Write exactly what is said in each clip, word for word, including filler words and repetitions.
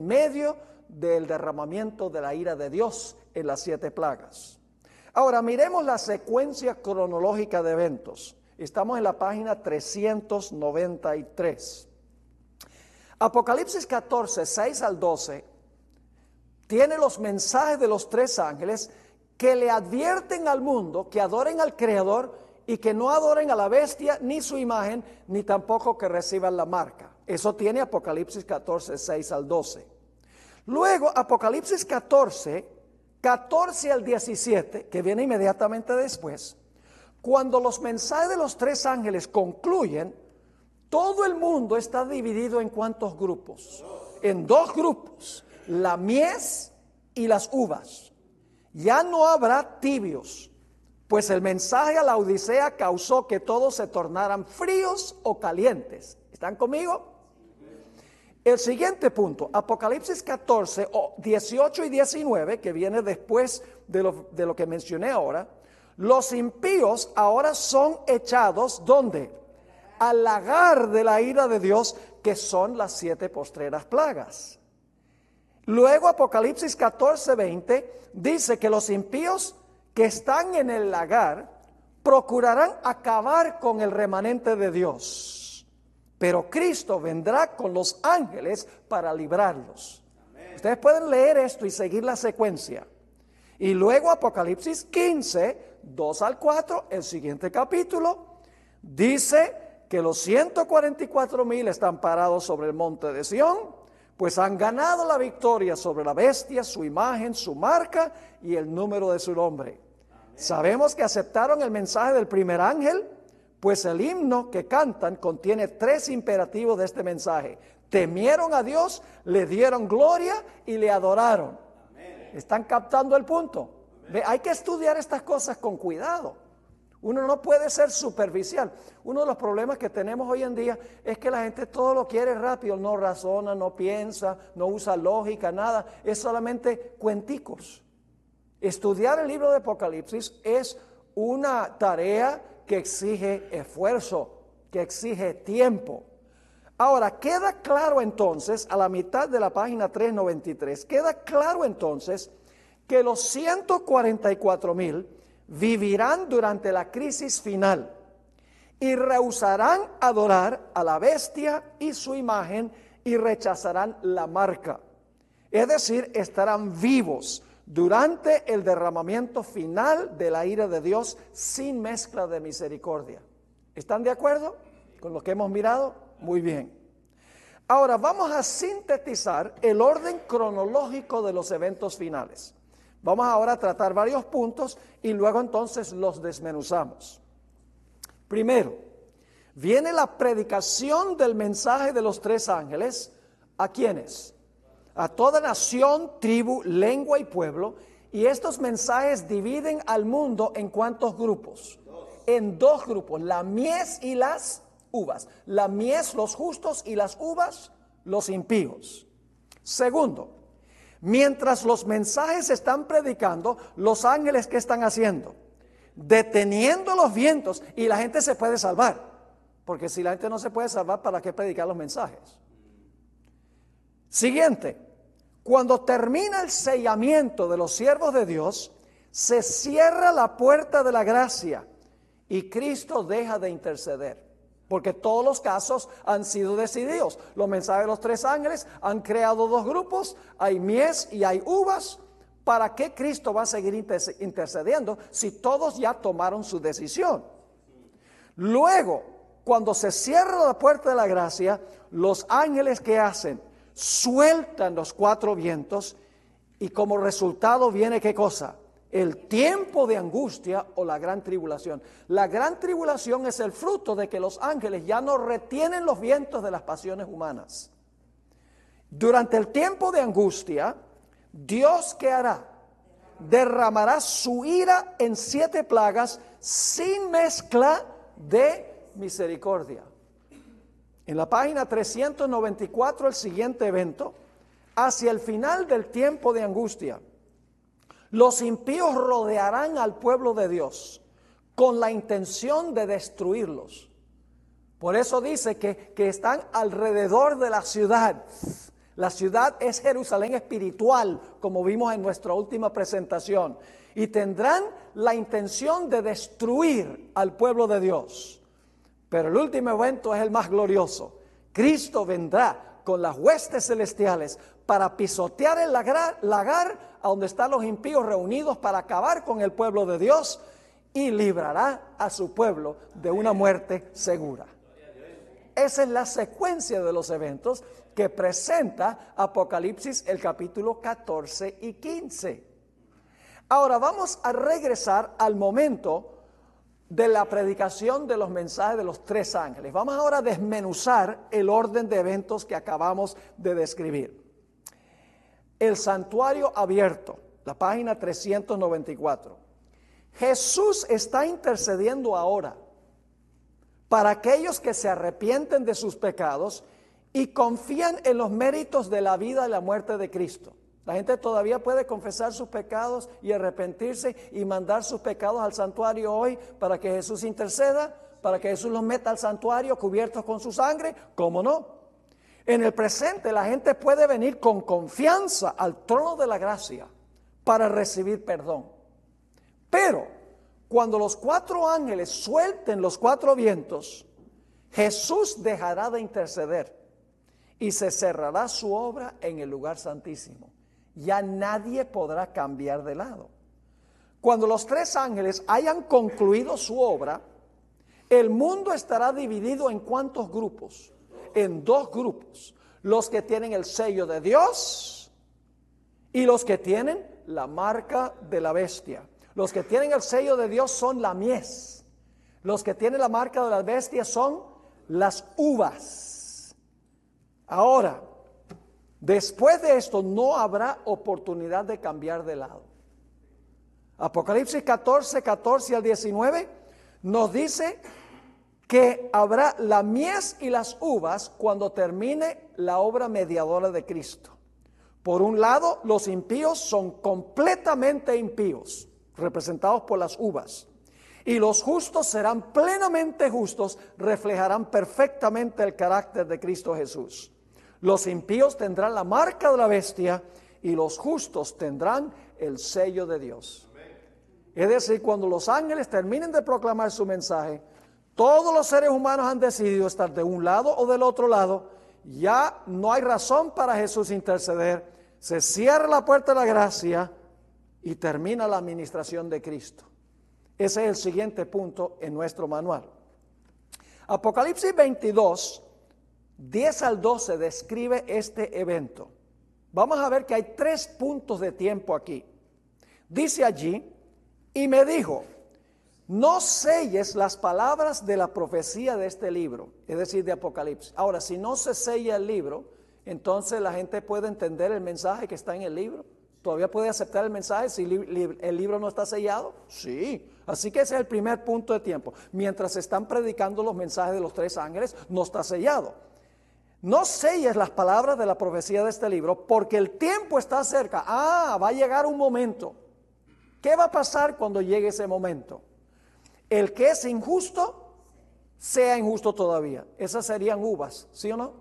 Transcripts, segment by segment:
medio del derramamiento de la ira de Dios en las siete plagas. Ahora miremos la secuencia cronológica de eventos. Estamos en la página trescientos noventa y tres. Apocalipsis catorce, seis al doce, tiene los mensajes de los tres ángeles que le advierten al mundo que adoren al Creador y que no adoren a la bestia ni su imagen, ni tampoco que reciban la marca. Eso tiene Apocalipsis catorce, seis al doce. Luego Apocalipsis catorce, catorce al diecisiete, que viene inmediatamente después, cuando los mensajes de los tres ángeles concluyen, todo el mundo está dividido en ¿cuántos grupos? En dos grupos, la mies y las uvas. Ya no habrá tibios, pues el mensaje a la Odisea causó que todos se tornaran fríos o calientes. ¿Están conmigo? El siguiente punto, Apocalipsis catorce, dieciocho y diecinueve, que viene después de lo, de lo que mencioné ahora, los impíos ahora son echados, ¿dónde? Al lagar de la ira de Dios, que son las siete postreras plagas. Luego Apocalipsis catorce, veinte dice que los impíos que están en el lagar procurarán acabar con el remanente de Dios, pero Cristo vendrá con los ángeles para librarlos. Amén. Ustedes pueden leer esto y seguir la secuencia. Y luego Apocalipsis quince, dos al cuatro, el siguiente capítulo, dice que los ciento cuarenta y cuatro mil están parados sobre el monte de Sión, pues han ganado la victoria sobre la bestia, su imagen, su marca y el número de su nombre. Amén. Sabemos que aceptaron el mensaje del primer ángel, pues el himno que cantan contiene tres imperativos de este mensaje. Temieron a Dios, le dieron gloria y le adoraron. Amén. ¿Están captando el punto? Ve, hay que estudiar estas cosas con cuidado. Uno no puede ser superficial. Uno de los problemas que tenemos hoy en día es que la gente todo lo quiere rápido, no razona, no piensa, no usa lógica, nada. Es solamente cuenticos. Estudiar el libro de Apocalipsis es una tarea que exige esfuerzo, que exige tiempo. Ahora, queda claro entonces, a la mitad de la página trescientos noventa y tres, queda claro entonces que los ciento cuarenta y cuatro mil vivirán durante la crisis final y rehusarán adorar a la bestia y su imagen y rechazarán la marca. Es decir, estarán vivos durante el derramamiento final de la ira de Dios sin mezcla de misericordia. ¿Están de acuerdo con lo que hemos mirado? Muy bien. Ahora vamos a sintetizar el orden cronológico de los eventos finales. Vamos ahora a tratar varios puntos y luego entonces los desmenuzamos. Primero, viene la predicación del mensaje de los tres ángeles. ¿A quiénes? A toda nación, tribu, lengua y pueblo. Y estos mensajes dividen al mundo en ¿cuántos grupos? Dos. En dos grupos, la mies y las uvas. La mies, los justos, y las uvas, los impíos. Segundo, mientras los mensajes están predicando, los ángeles, ¿qué están haciendo? Deteniendo los vientos, y la gente se puede salvar. Porque si la gente no se puede salvar, ¿para qué predicar los mensajes? Siguiente, cuando termina el sellamiento de los siervos de Dios, se cierra la puerta de la gracia y Cristo deja de interceder. Porque todos los casos han sido decididos. Los mensajes de los tres ángeles han creado dos grupos, hay mies y hay uvas. ¿Para qué Cristo va a seguir intercediendo si todos ya tomaron su decisión? Luego, cuando se cierra la puerta de la gracia, los ángeles, ¿qué hacen? Sueltan los cuatro vientos y como resultado viene ¿qué cosa? El tiempo de angustia o la gran tribulación. La gran tribulación es el fruto de que los ángeles ya no retienen los vientos de las pasiones humanas. Durante el tiempo de angustia, Dios, ¿qué hará? Derramará su ira en siete plagas sin mezcla de misericordia. En la página trescientos noventa y cuatro, el siguiente evento, hacia el final del tiempo de angustia, los impíos rodearán al pueblo de Dios con la intención de destruirlos. Por eso dice que, que están alrededor de la ciudad, La ciudad es Jerusalén espiritual, como vimos en nuestra última presentación. Y tendrán la intención de destruir al pueblo de Dios. Pero el último evento es el más glorioso. Cristo vendrá con las huestes celestiales para pisotear el lagar, lagar a donde están los impíos reunidos para acabar con el pueblo de Dios y librará a su pueblo de una muerte segura. Esa es la secuencia de los eventos que presenta Apocalipsis el capítulo catorce y quince. Ahora vamos a regresar al momento de la predicación de los mensajes de los tres ángeles. Vamos ahora a desmenuzar el orden de eventos que acabamos de describir. El santuario abierto, la página trescientos noventa y cuatro. Jesús está intercediendo ahora para aquellos que se arrepienten de sus pecados y confían en los méritos de la vida y la muerte de Cristo. La gente todavía puede confesar sus pecados y arrepentirse y mandar sus pecados al santuario hoy para que Jesús interceda, para que Jesús los meta al santuario cubiertos con su sangre. ¿Cómo no? En el presente la gente puede venir con confianza al trono de la gracia para recibir perdón. Pero cuando los cuatro ángeles suelten los cuatro vientos, Jesús dejará de interceder y se cerrará su obra en el lugar santísimo. Ya nadie podrá cambiar de lado. Cuando los tres ángeles hayan concluido su obra, el mundo estará dividido en ¿cuántos grupos? En dos grupos. Los que tienen el sello de Dios y los que tienen la marca de la bestia. Los que tienen el sello de Dios son la mies. Los que tienen la marca de la bestia son las uvas. Ahora, después de esto no habrá oportunidad de cambiar de lado. Apocalipsis catorce, catorce al diecinueve nos dice que habrá la mies y las uvas cuando termine la obra mediadora de Cristo. Por un lado, los impíos son completamente impíos, representados por las uvas. Y los justos serán plenamente justos, reflejarán perfectamente el carácter de Cristo Jesús. Los impíos tendrán la marca de la bestia y los justos tendrán el sello de Dios. Es decir, cuando los ángeles terminen de proclamar su mensaje, todos los seres humanos han decidido estar de un lado o del otro lado. Ya no hay razón para Jesús interceder. Se cierra la puerta de la gracia y termina la administración de Cristo. Ese es el siguiente punto en nuestro manual. Apocalipsis veintidós, diez al doce describe este evento. Vamos a ver que hay tres puntos de tiempo aquí. Dice allí, y me dijo, no selles las palabras de la profecía de este libro, es decir, de Apocalipsis. Ahora, si no se sella el libro, entonces la gente puede entender el mensaje que está en el libro. ¿Todavía puede aceptar el mensaje si el libro no está sellado? Sí. Así que ese es el primer punto de tiempo. Mientras se están predicando los mensajes de los tres ángeles, no está sellado. No selles las palabras de la profecía de este libro, porque el tiempo está cerca. Ah, va a llegar un momento. ¿Qué va a pasar cuando llegue ese momento? El que es injusto, sea injusto todavía. Esas serían uvas, ¿sí o no?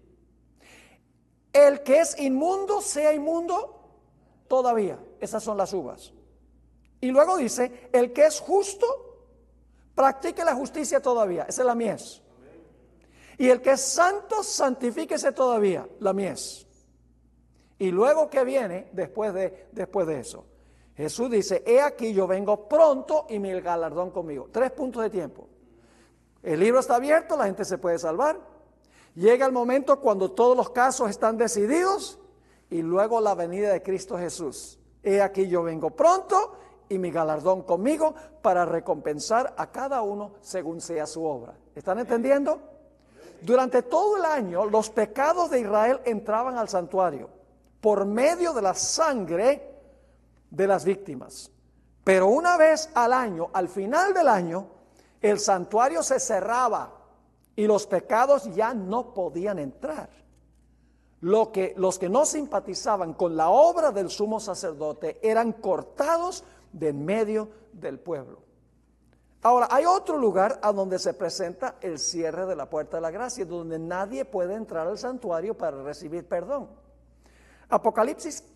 El que es inmundo, sea inmundo todavía. Esas son las uvas. Y luego dice, el que es justo, practique la justicia todavía. Esa es la mies. Y el que es santo, santifíquese todavía. La mies. Y luego, ¿qué viene después de, después de eso? Jesús dice, he aquí yo vengo pronto y mi galardón conmigo. Tres puntos de tiempo. El libro está abierto, la gente se puede salvar. Llega el momento cuando todos los casos están decididos y luego la venida de Cristo Jesús. He aquí yo vengo pronto y mi galardón conmigo para recompensar a cada uno según sea su obra. ¿Están entendiendo? Durante todo el año los pecados de Israel entraban al santuario por medio de la sangre de las víctimas. Pero una vez al año, al final del año, el santuario se cerraba y los pecados ya no podían entrar. Lo que, los que no simpatizaban con la obra del sumo sacerdote eran cortados de en medio del pueblo. Ahora, hay otro lugar a donde se presenta el cierre de la puerta de la gracia, donde nadie puede entrar al santuario para recibir perdón. Apocalipsis